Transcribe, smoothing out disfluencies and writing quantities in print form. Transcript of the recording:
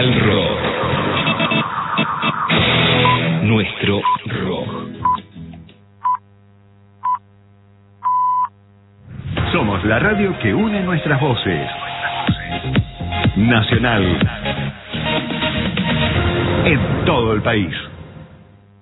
Nacional Rock. Nuestro rock. Somos la radio que une nuestras voces. Nacional. En todo el país.